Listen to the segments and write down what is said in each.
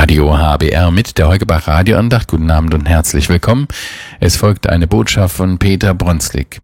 Radio HBR mit der Heugebach Radioandacht. Guten Abend und herzlich willkommen. Es folgt eine Botschaft von Peter Bronslik.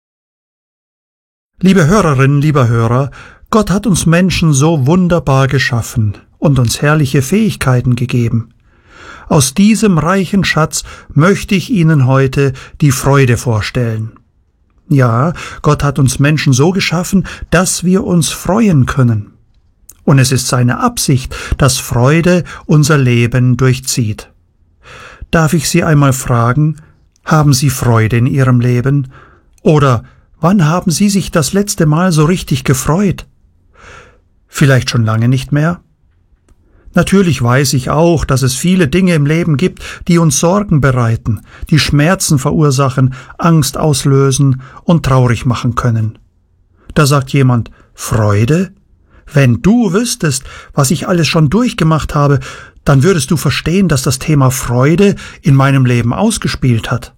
Liebe Hörerinnen, lieber Hörer, Gott hat uns Menschen so wunderbar geschaffen und uns herrliche Fähigkeiten gegeben. Aus diesem reichen Schatz möchte ich Ihnen heute die Freude vorstellen. Ja, Gott hat uns Menschen so geschaffen, dass wir uns freuen können. Und es ist seine Absicht, dass Freude unser Leben durchzieht. Darf ich Sie einmal fragen, haben Sie Freude in Ihrem Leben? Oder wann haben Sie sich das letzte Mal so richtig gefreut? Vielleicht schon lange nicht mehr? Natürlich weiß ich auch, dass es viele Dinge im Leben gibt, die uns Sorgen bereiten, die Schmerzen verursachen, Angst auslösen und traurig machen können. Da sagt jemand, Freude? Wenn du wüsstest, was ich alles schon durchgemacht habe, dann würdest du verstehen, dass das Thema Freude in meinem Leben ausgespielt hat.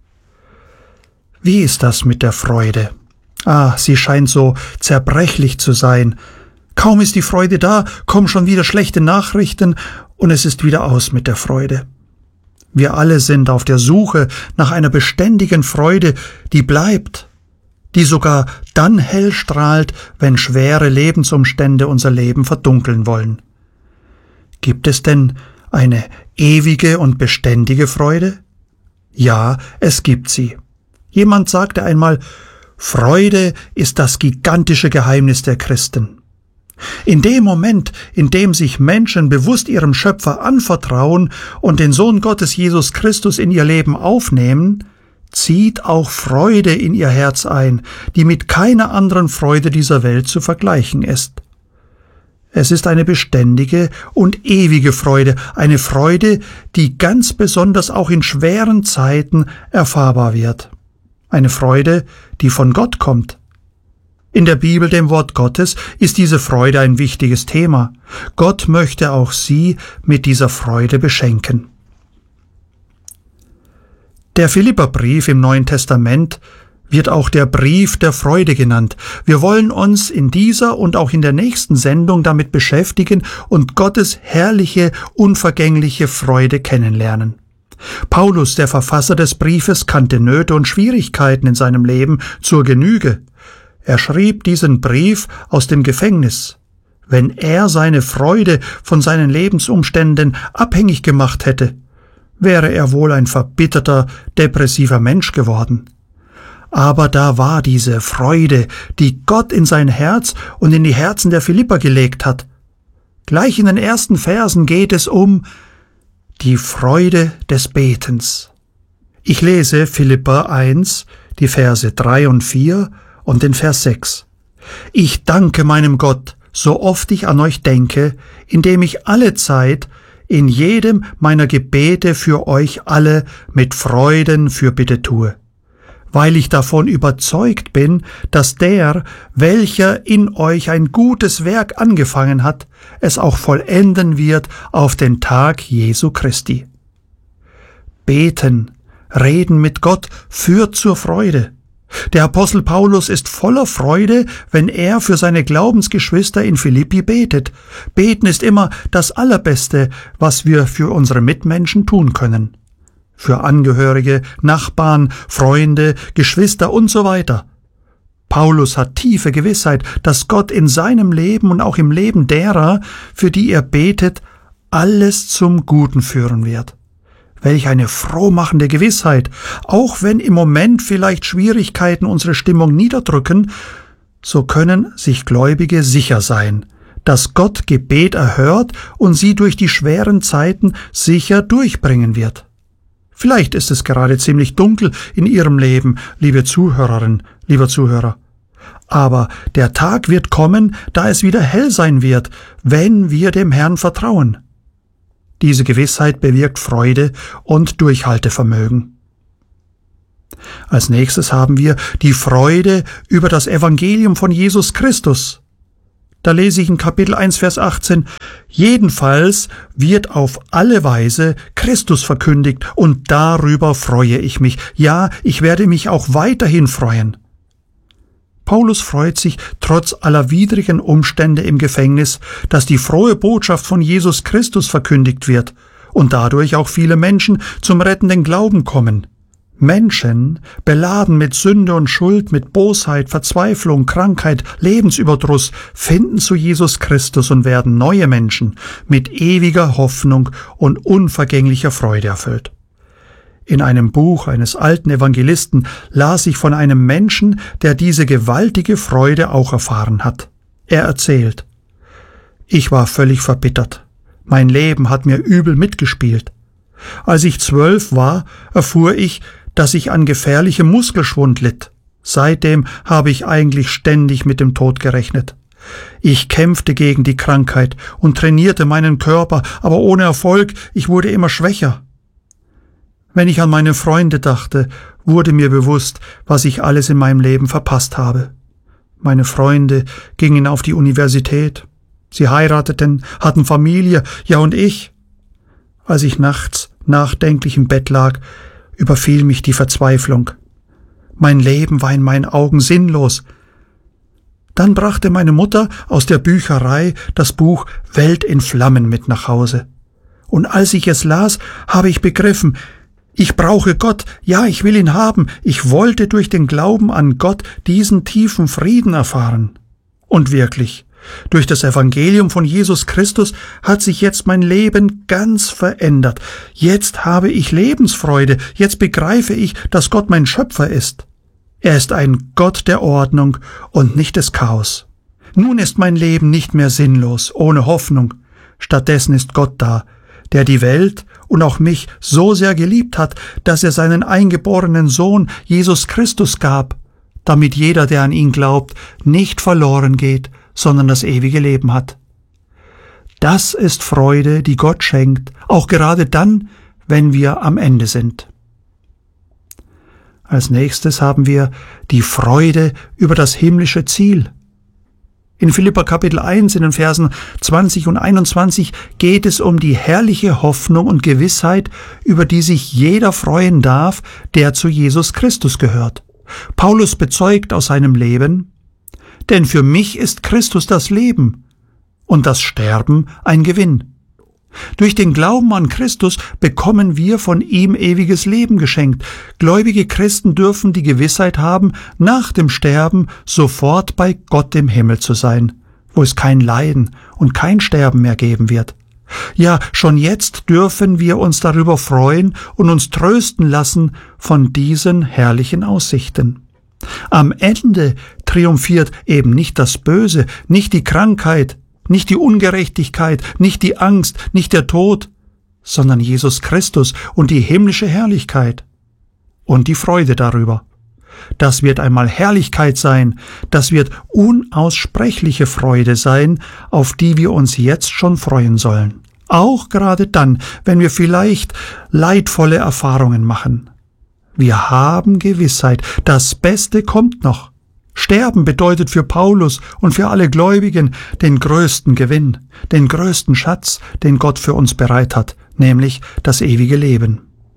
Wie ist das mit der Freude? Sie scheint so zerbrechlich zu sein. Kaum ist die Freude da, kommen schon wieder schlechte Nachrichten und es ist wieder aus mit der Freude. Wir alle sind auf der Suche nach einer beständigen Freude, die bleibt, die sogar dann hell strahlt, wenn schwere Lebensumstände unser Leben verdunkeln wollen. Gibt es denn eine ewige und beständige Freude? Ja, es gibt sie. Jemand sagte einmal, Freude ist das gigantische Geheimnis der Christen. In dem Moment, in dem sich Menschen bewusst ihrem Schöpfer anvertrauen und den Sohn Gottes Jesus Christus in ihr Leben aufnehmen, zieht auch Freude in ihr Herz ein, die mit keiner anderen Freude dieser Welt zu vergleichen ist. Es ist eine beständige und ewige Freude, eine Freude, die ganz besonders auch in schweren Zeiten erfahrbar wird. Eine Freude, die von Gott kommt. In der Bibel, dem Wort Gottes, ist diese Freude ein wichtiges Thema. Gott möchte auch Sie mit dieser Freude beschenken. Der Philipperbrief im Neuen Testament wird auch der Brief der Freude genannt. Wir wollen uns in dieser und auch in der nächsten Sendung damit beschäftigen und Gottes herrliche, unvergängliche Freude kennenlernen. Paulus, der Verfasser des Briefes, kannte Nöte und Schwierigkeiten in seinem Leben zur Genüge. Er schrieb diesen Brief aus dem Gefängnis. Wenn er seine Freude von seinen Lebensumständen abhängig gemacht hätte, wäre er wohl ein verbitterter, depressiver Mensch geworden. Aber da war diese Freude, die Gott in sein Herz und in die Herzen der Philipper gelegt hat. Gleich in den ersten Versen geht es um die Freude des Betens. Ich lese Philipper 1, die Verse 3 und 4 und den Vers 6. Ich danke meinem Gott, so oft ich an euch denke, indem ich alle Zeit in jedem meiner Gebete für euch alle mit Freuden Fürbitte tue, weil ich davon überzeugt bin, dass der, welcher in euch ein gutes Werk angefangen hat, es auch vollenden wird auf den Tag Jesu Christi. Beten, reden mit Gott führt zur Freude. Der Apostel Paulus ist voller Freude, wenn er für seine Glaubensgeschwister in Philippi betet. Beten ist immer das Allerbeste, was wir für unsere Mitmenschen tun können. Für Angehörige, Nachbarn, Freunde, Geschwister und so weiter. Paulus hat tiefe Gewissheit, dass Gott in seinem Leben und auch im Leben derer, für die er betet, alles zum Guten führen wird. Welch eine frohmachende Gewissheit, auch wenn im Moment vielleicht Schwierigkeiten unsere Stimmung niederdrücken, so können sich Gläubige sicher sein, dass Gott Gebet erhört und sie durch die schweren Zeiten sicher durchbringen wird. Vielleicht ist es gerade ziemlich dunkel in Ihrem Leben, liebe Zuhörerin, lieber Zuhörer. Aber der Tag wird kommen, da es wieder hell sein wird, wenn wir dem Herrn vertrauen. Diese Gewissheit bewirkt Freude und Durchhaltevermögen. Als nächstes haben wir die Freude über das Evangelium von Jesus Christus. Da lese ich in Kapitel 1, Vers 18, jedenfalls wird auf alle Weise Christus verkündigt und darüber freue ich mich. Ja, ich werde mich auch weiterhin freuen. Paulus freut sich trotz aller widrigen Umstände im Gefängnis, dass die frohe Botschaft von Jesus Christus verkündigt wird und dadurch auch viele Menschen zum rettenden Glauben kommen. Menschen, beladen mit Sünde und Schuld, mit Bosheit, Verzweiflung, Krankheit, Lebensüberdruss, finden zu Jesus Christus und werden neue Menschen mit ewiger Hoffnung und unvergänglicher Freude erfüllt. In einem Buch eines alten Evangelisten las ich von einem Menschen, der diese gewaltige Freude auch erfahren hat. Er erzählt: Ich war völlig verbittert. Mein Leben hat mir übel mitgespielt. Als ich 12 war, erfuhr ich, dass ich an gefährlichem Muskelschwund litt. Seitdem habe ich eigentlich ständig mit dem Tod gerechnet. Ich kämpfte gegen die Krankheit und trainierte meinen Körper, aber ohne Erfolg, ich wurde immer schwächer. Wenn ich an meine Freunde dachte, wurde mir bewusst, was ich alles in meinem Leben verpasst habe. Meine Freunde gingen auf die Universität. Sie heirateten, hatten Familie, ja und ich. Als ich nachts nachdenklich im Bett lag, überfiel mich die Verzweiflung. Mein Leben war in meinen Augen sinnlos. Dann brachte meine Mutter aus der Bücherei das Buch Welt in Flammen mit nach Hause. Und als ich es las, habe ich begriffen, ich brauche Gott, ja, ich will ihn haben. Ich wollte durch den Glauben an Gott diesen tiefen Frieden erfahren. Und wirklich, durch das Evangelium von Jesus Christus hat sich jetzt mein Leben ganz verändert. Jetzt habe ich Lebensfreude, jetzt begreife ich, dass Gott mein Schöpfer ist. Er ist ein Gott der Ordnung und nicht des Chaos. Nun ist mein Leben nicht mehr sinnlos, ohne Hoffnung. Stattdessen ist Gott da, der die Welt und auch mich so sehr geliebt hat, dass er seinen eingeborenen Sohn Jesus Christus gab, damit jeder, der an ihn glaubt, nicht verloren geht, sondern das ewige Leben hat. Das ist Freude, die Gott schenkt, auch gerade dann, wenn wir am Ende sind. Als nächstes haben wir die Freude über das himmlische Ziel. In Philipper Kapitel 1 in den Versen 20 und 21 geht es um die herrliche Hoffnung und Gewissheit, über die sich jeder freuen darf, der zu Jesus Christus gehört. Paulus bezeugt aus seinem Leben: Denn für mich ist Christus das Leben und das Sterben ein Gewinn. Durch den Glauben an Christus bekommen wir von ihm ewiges Leben geschenkt. Gläubige Christen dürfen die Gewissheit haben, nach dem Sterben sofort bei Gott im Himmel zu sein, wo es kein Leiden und kein Sterben mehr geben wird. Ja, schon jetzt dürfen wir uns darüber freuen und uns trösten lassen von diesen herrlichen Aussichten. Am Ende triumphiert eben nicht das Böse, nicht die Krankheit, nicht die Ungerechtigkeit, nicht die Angst, nicht der Tod, sondern Jesus Christus und die himmlische Herrlichkeit und die Freude darüber. Das wird einmal Herrlichkeit sein, das wird unaussprechliche Freude sein, auf die wir uns jetzt schon freuen sollen. Auch gerade dann, wenn wir vielleicht leidvolle Erfahrungen machen. Wir haben Gewissheit, das Beste kommt noch. Sterben bedeutet für Paulus und für alle Gläubigen den größten Gewinn, den größten Schatz, den Gott für uns bereit hat, nämlich das ewige Leben.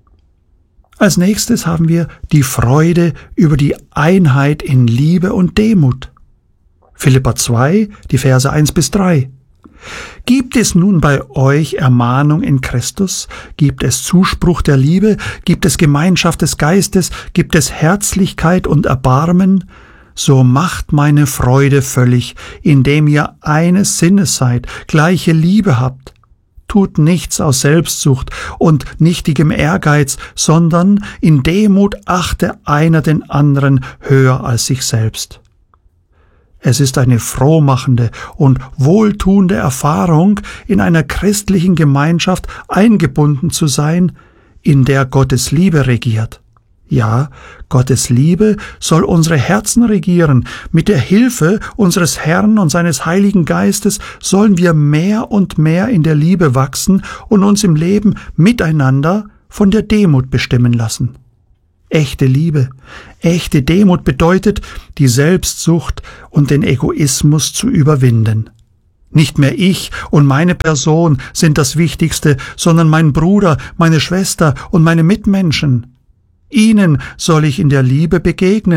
Als nächstes haben wir die Freude über die Einheit in Liebe und Demut. Philipper 2, die Verse 1-3. Gibt es nun bei euch Ermahnung in Christus? Gibt es Zuspruch der Liebe? Gibt es Gemeinschaft des Geistes? Gibt es Herzlichkeit und Erbarmen? So macht meine Freude völlig, indem ihr eines Sinnes seid, gleiche Liebe habt. Tut nichts aus Selbstsucht und nichtigem Ehrgeiz, sondern in Demut achte einer den anderen höher als sich selbst. Es ist eine frohmachende und wohltuende Erfahrung, in einer christlichen Gemeinschaft eingebunden zu sein, in der Gottes Liebe regiert. Ja, Gottes Liebe soll unsere Herzen regieren. Mit der Hilfe unseres Herrn und seines Heiligen Geistes sollen wir mehr und mehr in der Liebe wachsen und uns im Leben miteinander von der Demut bestimmen lassen. Echte Liebe, echte Demut bedeutet, die Selbstsucht und den Egoismus zu überwinden. Nicht mehr ich und meine Person sind das Wichtigste, sondern mein Bruder, meine Schwester und meine Mitmenschen. Ihnen soll ich in der Liebe begegnen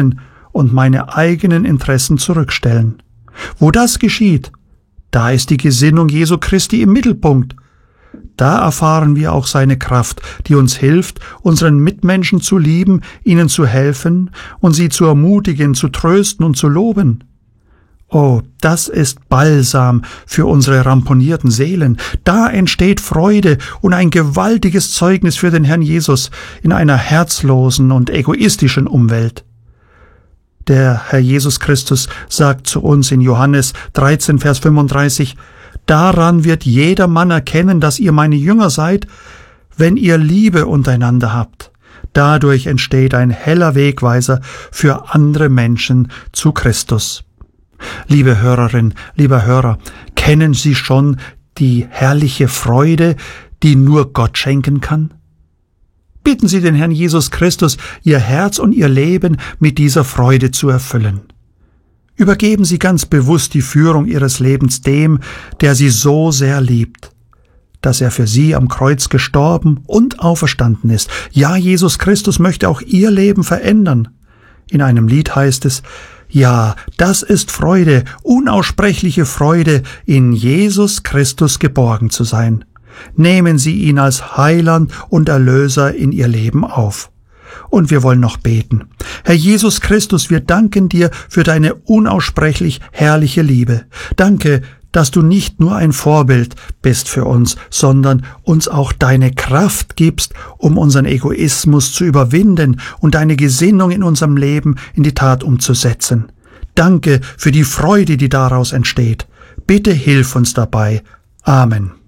und meine eigenen Interessen zurückstellen. Wo das geschieht, da ist die Gesinnung Jesu Christi im Mittelpunkt. Da erfahren wir auch seine Kraft, die uns hilft, unseren Mitmenschen zu lieben, ihnen zu helfen und sie zu ermutigen, zu trösten und zu loben. Oh, das ist Balsam für unsere ramponierten Seelen. Da entsteht Freude und ein gewaltiges Zeugnis für den Herrn Jesus in einer herzlosen und egoistischen Umwelt. Der Herr Jesus Christus sagt zu uns in Johannes 13, Vers 35, »Daran wird jeder Mann erkennen, dass ihr meine Jünger seid, wenn ihr Liebe untereinander habt.« Dadurch entsteht ein heller Wegweiser für andere Menschen zu Christus. Liebe Hörerin, lieber Hörer, kennen Sie schon die herrliche Freude, die nur Gott schenken kann? Bitten Sie den Herrn Jesus Christus, Ihr Herz und Ihr Leben mit dieser Freude zu erfüllen. Übergeben Sie ganz bewusst die Führung Ihres Lebens dem, der Sie so sehr liebt, dass er für Sie am Kreuz gestorben und auferstanden ist. Ja, Jesus Christus möchte auch Ihr Leben verändern. In einem Lied heißt es, ja, das ist Freude, unaussprechliche Freude, in Jesus Christus geborgen zu sein. Nehmen Sie ihn als Heiland und Erlöser in Ihr Leben auf. Und wir wollen noch beten. Herr Jesus Christus, wir danken dir für deine unaussprechlich herrliche Liebe. Danke, dass du nicht nur ein Vorbild bist für uns, sondern uns auch deine Kraft gibst, um unseren Egoismus zu überwinden und deine Gesinnung in unserem Leben in die Tat umzusetzen. Danke für die Freude, die daraus entsteht. Bitte hilf uns dabei. Amen.